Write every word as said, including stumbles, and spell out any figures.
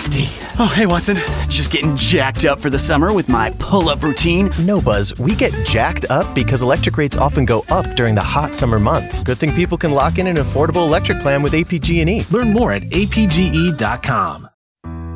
lofty. Oh, hey, Watson. Just getting jacked up for the summer with my pull-up routine. No, Buzz. We get jacked up because electric rates often go up during the hot summer months. Good thing people can lock in an affordable electric plan with A P G and E. Learn more at A P G E dot com.